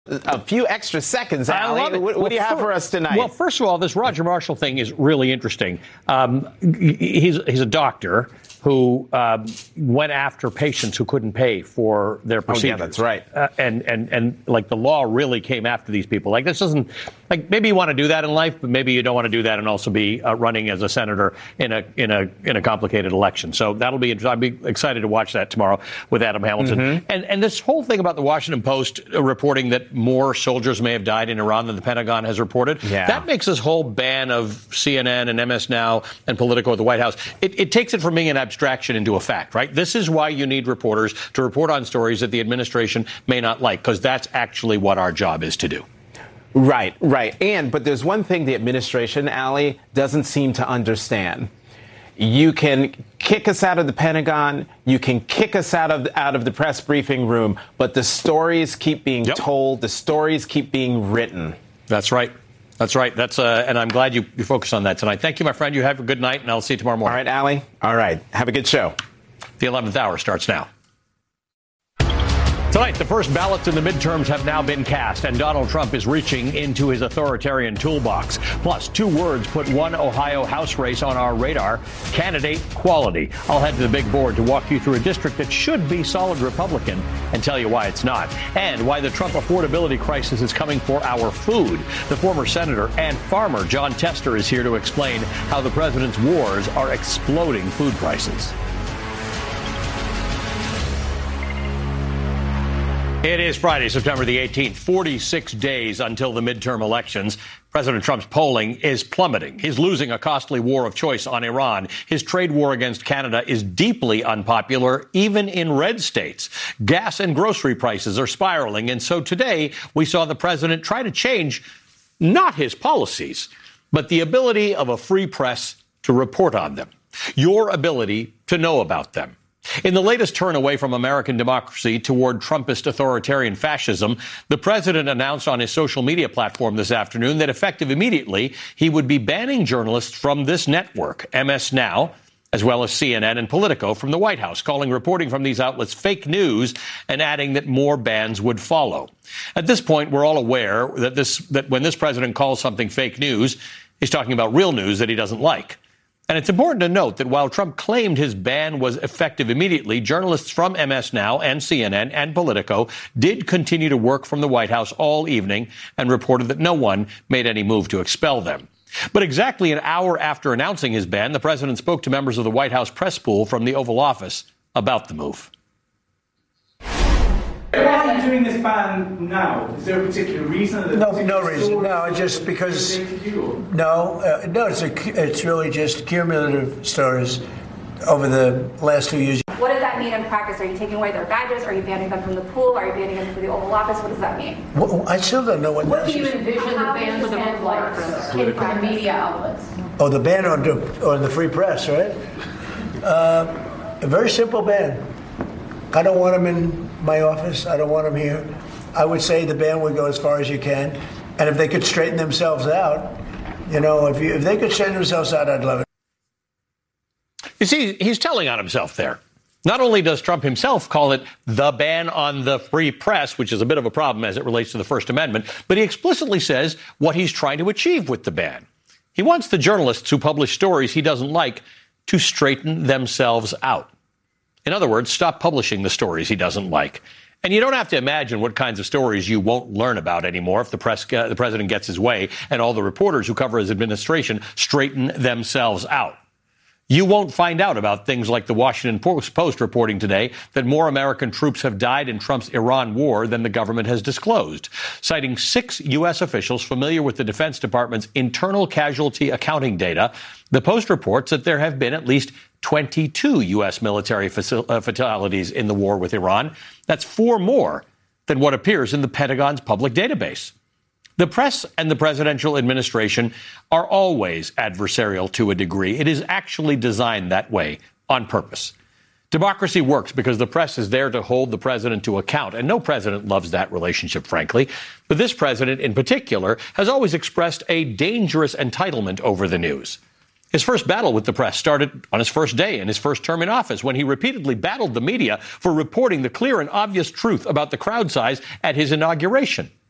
A few extra seconds, Ali. What do you have for us tonight? Well, first of all, this Roger Marshall thing is really interesting. He's a doctor who went after patients who couldn't pay for their procedures. Oh, yeah, that's right. And like the law really came after these people. Like this doesn't, like maybe you want to do that in life, but maybe you don't want to do that and also be running as a senator in a complicated election. So that'll be, I'll be excited to watch that tomorrow with Adam Hamilton. Mm-hmm. And this whole thing about the Washington Post reporting that more soldiers may have died in Iran than the Pentagon has reported, that makes this whole ban of CNN and MS Now and Politico at the White House, it takes it from being an abstraction into a fact, right? This is why you need reporters to report on stories that the administration may not like, because that's actually what our job is to do. Right. But there's one thing the administration, Ali, doesn't seem to understand. You can kick us out of the Pentagon, you can kick us out of the press briefing room, but the stories keep being told, the stories keep being written. That's right. And I'm glad you focused on that tonight. Thank you, my friend. You have a good night, and I'll see you tomorrow morning. All right, Ali. All right. Have a good show. The 11th hour starts now. Tonight, the first ballots in the midterms have now been cast, and Donald Trump is reaching into his authoritarian toolbox. Plus, 2 words put one Ohio House race on our radar: candidate quality. I'll head to the big board to walk you through a district that should be solid Republican and tell you why it's not, and why the Trump affordability crisis is coming for our food. The former senator and farmer John Tester is here to explain how the president's wars are exploding food prices. It is Friday, September the 18th, 46 days until the midterm elections. President Trump's polling is plummeting. He's losing a costly war of choice on Iran. His trade war against Canada is deeply unpopular, even in red states. Gas and grocery prices are spiraling. And so today we saw the president try to change not his policies, but the ability of a free press to report on them, your ability to know about them. In the latest turn away from American democracy toward Trumpist authoritarian fascism, the president announced on his social media platform this afternoon that effective immediately, he would be banning journalists from this network, MS Now, as well as CNN and Politico, from the White House, calling reporting from these outlets fake news and adding that more bans would follow. At this point, we're all aware that when this president calls something fake news, he's talking about real news that he doesn't like. And it's important to note that while Trump claimed his ban was effective immediately, journalists from MS Now and CNN and Politico did continue to work from the White House all evening and reported that no one made any move to expel them. But exactly an hour after announcing his ban, the president spoke to members of the White House press pool from the Oval Office about the move. Why are you doing this ban now? Is there a particular reason? No reason. No, just because. It's really just cumulative stories over the last 2 years. What does that mean in practice? Are you taking away their badges? Are you banning them from the pool? Are you banning them from the Oval Office? What does that mean? Well, I still don't know what do you envision the ban would look like from the media outlets? Oh, the ban on the free press, right? A very simple ban. I don't want them in my office. I don't want them here. I would say the ban would go as far as you can. And if they could straighten themselves out, if they could straighten themselves out, I'd love it. You see, he's telling on himself there. Not only does Trump himself call it the ban on the free press, which is a bit of a problem as it relates to the First Amendment, but he explicitly says what he's trying to achieve with the ban. He wants the journalists who publish stories he doesn't like to straighten themselves out. In other words, stop publishing the stories he doesn't like. And you don't have to imagine what kinds of stories you won't learn about anymore if the president gets his way and all the reporters who cover his administration straighten themselves out. You won't find out about things like the Washington Post reporting today that more American troops have died in Trump's Iran war than the government has disclosed. Citing 6 U.S. officials familiar with the Defense Department's internal casualty accounting data, the Post reports that there have been at least 22 U.S. military fatalities in the war with Iran. That's 4 more than what appears in the Pentagon's public database. The press and the presidential administration are always adversarial to a degree. It is actually designed that way on purpose. Democracy works because the press is there to hold the president to account, and no president loves that relationship, frankly. But this president in particular has always expressed a dangerous entitlement over the news. His first battle with the press started on his first day in his first term in office, when he repeatedly battled the media for reporting the clear and obvious truth about the crowd size at his inauguration.